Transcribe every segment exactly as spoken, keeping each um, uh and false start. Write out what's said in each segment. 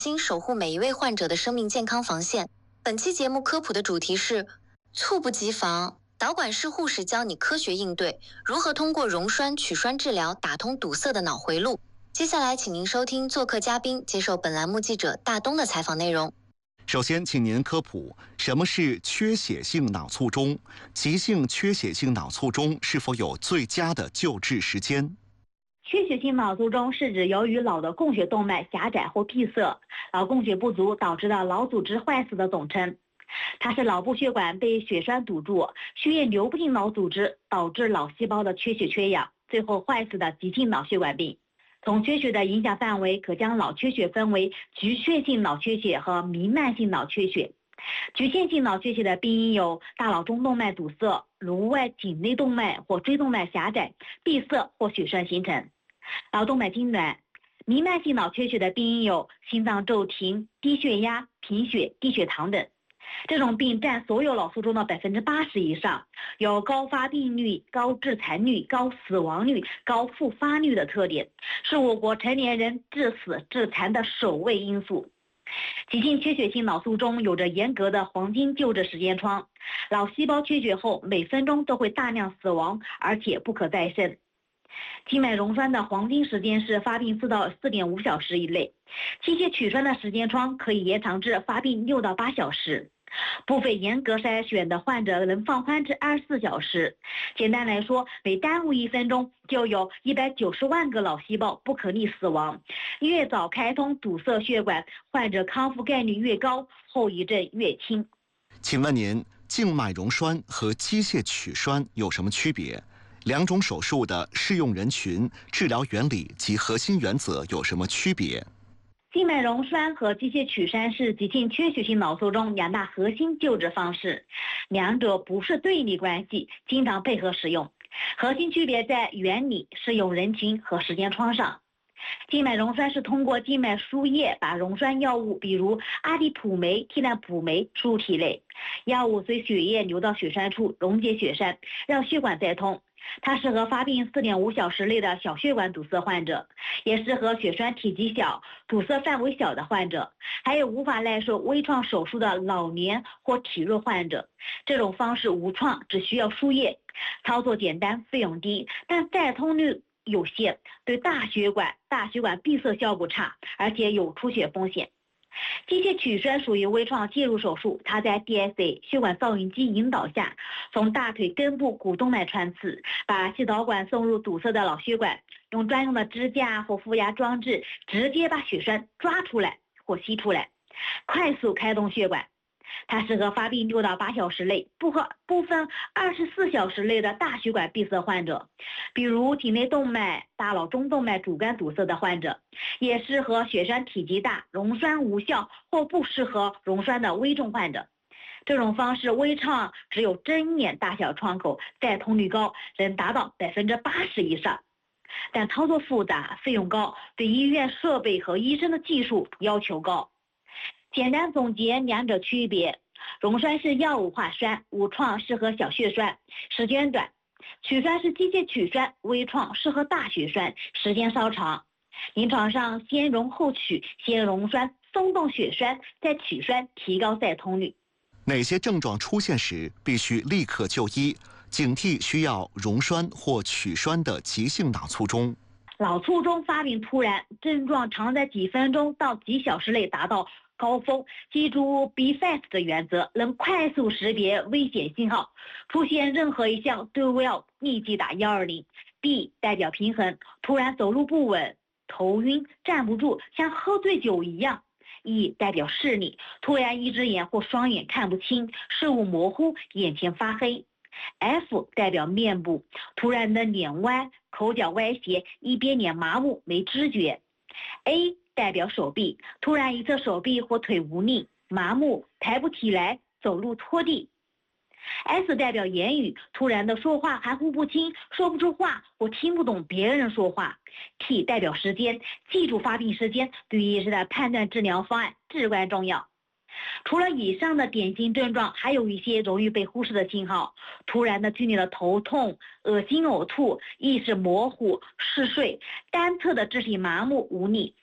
心守护每一位患者的生命健康防线。本期节目科普的主题是猝不及防，导管室护士教你科学应对，如何通过溶栓取栓治疗打通堵塞的脑回路。接下来请您收听做客嘉宾接受本栏目记者大东的采访内容。 首先请您科普什么是缺血性脑卒中，急性缺血性脑卒中是否有最佳的救治时间。 缺血性脑卒中是指由于脑的供血动脉狭窄或闭塞，脑供血不足导致的脑组织坏死的总称。它是脑部血管被血栓堵住，血液流不进脑组织，导致脑细胞的缺血缺氧，最后坏死的急性脑血管病。从缺血的影响范围可将脑缺血分为局限性脑缺血和弥漫性脑缺血。局限性脑缺血的病因有大脑中动脉堵塞、颅外颈内动脉或椎动脉狭窄、闭塞或血栓形成。脑动脉痉挛。弥漫性脑缺血的病因有心脏骤停、低血压、贫血、低血糖等。这种病占所有脑卒中的百分之八十以上，有高发病率、高致残率、高死亡率、高复发率的特点，是我国成年人致死致残的首位因素。急性缺血性脑卒中有着严格的黄金救治时间窗，脑细胞缺血后每分钟都会大量死亡，而且不可再生。静脉溶栓的黄金时间是发病四到四点五小时以内，机械取栓的时间窗可以延长至发病六到八小时。部分严格筛选的患者能放宽至二十四小时。简单来说，每耽误一分钟，就有一百九十万个脑细胞不可逆死亡。越早开通堵塞血管，患者康复概率越高，后遗症越轻。 请问您，静脉溶栓和机械取栓有什么区别？两种手术的适用人群、治疗原理及核心原则有什么区别？ 静脉溶栓和机械取栓是急性缺血性脑卒中两大核心救治方式，两者不是对立关系，经常配合使用。核心区别在原理、适用人群和时间窗上。静脉溶栓是通过静脉输液把溶栓药物，比如阿地普酶、替代普酶输入体内，药物随血液流到血栓处溶解血栓，让血管再通。它适合发病四点五小时内的小血管堵塞患者，也适合血栓体积小、堵塞范围小的患者，还有无法耐受微创手术的老年或体弱患者。这种方式无创，只需要输液，操作简单，费用低，但再通率有限，对大血管、大血管闭塞效果差，而且有出血风险。机械取栓属于微创介入手术，它在 D S A 血管造影机引导下，从大腿根部股动脉穿刺，把气导管送入堵塞的脑血管，用专用的支架或负压装置直接把血栓抓出来或吸出来，快速开动血管。它适合发病六到八小时内，不和部分二十四小时内的大血管闭塞患者，比如体内动脉、大脑中动脉主干堵塞的患者，也适合血栓体积大、溶栓无效或不适合溶栓的危重患者。这种方式微创只有针眼大小创口，再通率高，能达到百分之八十以上，但操作复杂，费用高，对医院设备和医生的技术要求高。简单总结两者区别：溶栓是药物化栓，无创适合小血栓，时间短；取栓是机械取栓，微创适合大血栓，时间稍长。临床上先溶后取，先溶栓松动血栓，再取栓提高再通率。 哪些症状出现时必须立刻就医，警惕需要溶栓或取栓的急性脑卒中？ 脑卒中发病突然，症状常在几分钟到几小时内达到高峰，记住 Be Fast 的原则，能快速识别危险信号，出现任何一项都要立即打一二零。B 代表平衡，突然走路不稳、头晕、站不住，像喝醉酒一样。E 代表视力，突然一只眼或双眼看不清，视物模糊，眼前发黑。F 代表面部，突然的脸歪、口角歪斜，一边脸麻木没知觉。A 代表手臂，突然一侧手臂或腿无力、麻木，抬不起来，走路拖地。S 代表言语，突然的说话含糊不清，说不出话或听不懂别人说话。T 代表时间，记住发病时间，对医生的判断治疗方案至关重要。除了以上的典型症状，还有一些容易被忽视的信号：突然的剧烈的头痛、恶心呕吐、意识模糊、嗜睡、单侧的肢体麻木无力、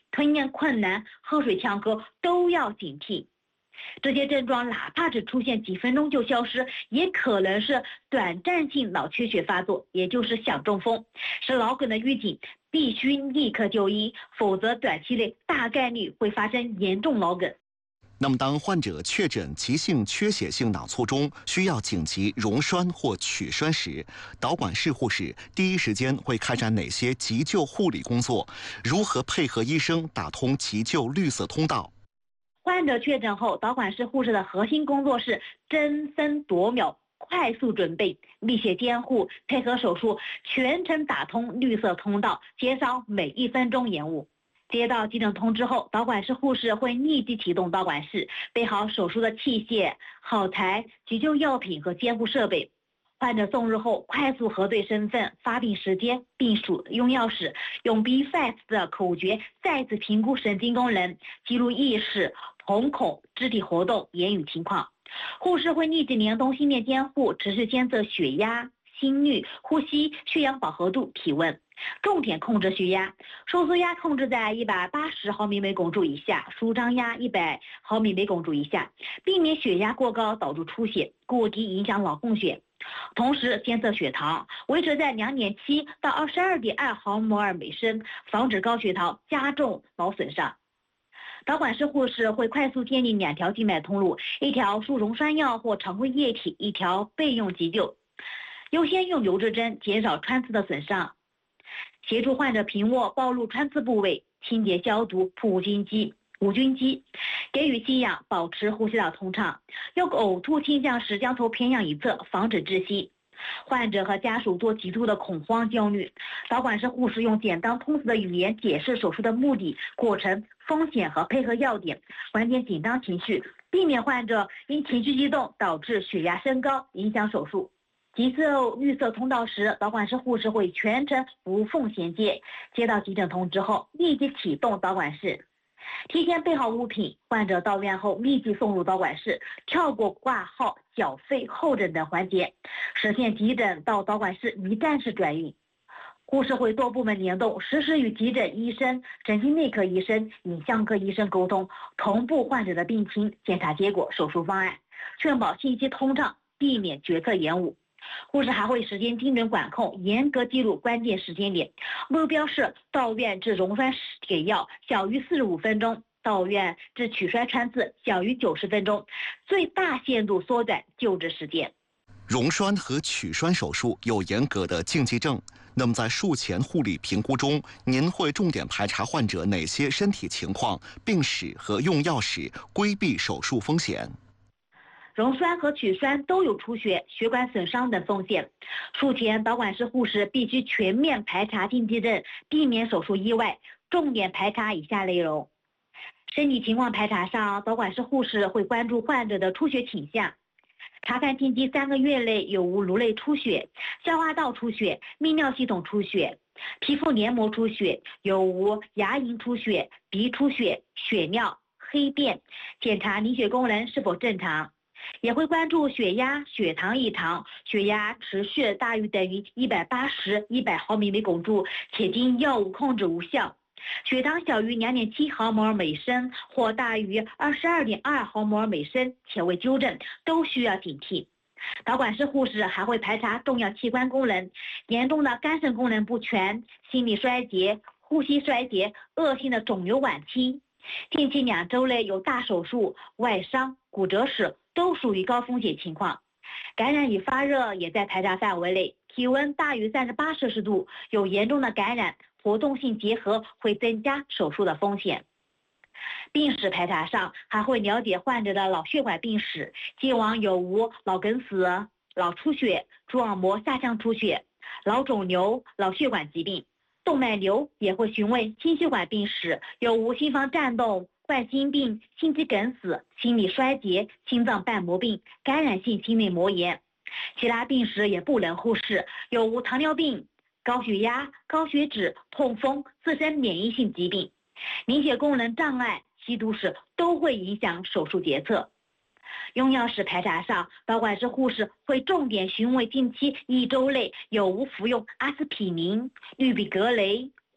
吞咽困难、喝水呛口都要警惕。这些症状哪怕只出现几分钟就消失，也可能是短暂性脑缺血发作，也就是小中风，是脑梗的预警，必须立刻就医，否则短期内大概率会发生严重脑梗。 那么，当患者确诊急性缺血性脑卒中，需要紧急溶栓或取栓时，导管室护士第一时间会开展哪些急救护理工作？如何配合医生打通急救绿色通道？ 患者确诊后，导管室护士的核心工作是争分夺秒、快速准备、密切监护，配合手术，全程打通绿色通道，减少每一分钟延误。接到急诊通知后，导管室护士会立即启动导管室，备好手术的器械、耗材、急救药品和监护设备。患者送入后，快速核对身份、发病时间、病属、用药史，用 B F A S T 的口诀再次评估神经功能，记录意识、瞳孔、肢体活动、言语情况。护士会立即联动心电监护，持续监测血压、心率、呼吸、血氧饱和度、体温，重点控制血压，收缩压控制在一百八十毫米每汞柱以下，舒张压一百毫米每汞柱以下，避免血压过高导致出血，过低影响脑供血。同时监测血糖，维持在 两点七 到 二十二点二 毫摩尔每升，防止高血糖加重脑损伤。导管室护士会快速建立两条静脉通路，一条输溶栓药或常规液体，一条备用急救，优先用留置针，减少穿刺的损伤，协助患者平卧暴露穿刺部位，清洁消毒，铺无菌机无菌机，给予吸氧，保持呼吸道通畅。有呕吐倾向时，将头偏向一侧，防止窒息。患者和家属做极度的恐慌焦虑，导管室护士用简单通俗的语言解释手术的目的、过程、风险和配合要点，缓解紧张情绪，避免患者因情绪激动导致血压升高，影响手术。急救绿色通道时，导管室护士会全程无缝衔接，接到急诊通知后立即启动导管室，提前备好物品，患者到院后立即送入导管室，跳过挂号、缴费、候诊等环节，实现急诊到导管室一站式转运。护士会多部门联动，实时与急诊医生、神经内科医生、影像科医生沟通，同步患者的病情、检查结果、手术方案，确保信息通畅，避免决策延误。护士还会时间精准管控，严格记录关键时间点，目标是到院至溶栓给药小于四十五分钟，到院至取栓穿刺小于九十分钟，最大限度缩短救治时间。 溶栓和取栓手术有严格的禁忌症，那么在术前护理评估中，您会重点排查患者哪些身体情况、病史和用药史，规避手术风险？ 溶栓和取栓都有出血、血管损伤等风险。术前导管室护士必须全面排查禁忌症，避免手术意外。重点排查以下内容：身体情况排查上，导管室护士会关注患者的出血倾向，查看近期三个月内有无颅内出血、消化道出血、泌尿系统出血、皮肤黏膜出血，有无牙龈出血、鼻出血、血尿、黑便，检查凝血功能是否正常。也会关注血压、血糖异常，血压持续大于等于一百八十、一百毫米每汞柱，且经药物控制无效；血糖小于 两点七 毫摩尔每升或大于 二十二点二 毫摩尔每升，且未纠正，都需要警惕。导管室护士还会排查重要器官功能，严重的肝肾功能不全、心力衰竭、呼吸衰竭、恶性的肿瘤晚期，近期两周内有大手术、外伤、骨折史，都属于高风险情况。感染与发热也在排查范围内，体温大于三十八摄氏度，有严重的感染、活动性结核会增加手术的风险。病史排查上还会了解患者的脑血管病史，既往有无脑梗死、脑出血、蛛网膜下腔出血、脑肿瘤、脑血管疾病。动脉瘤也会询问心血管病史，有无心房颤动、冠心病、心肌梗死、心力衰竭、心脏瓣膜病、感染性心内膜炎。其他病史也不能忽视，有无糖尿病、高血压、高血脂、痛风、自身免疫性疾病、凝血功能障碍、吸毒史都会影响手术决策。用药史排查上，导管室护士会重点询问近期一周内有无服用阿司匹林、氯吡格雷、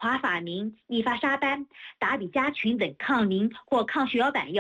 华法明、利伐沙班、达比加群等抗凝或抗血小板药。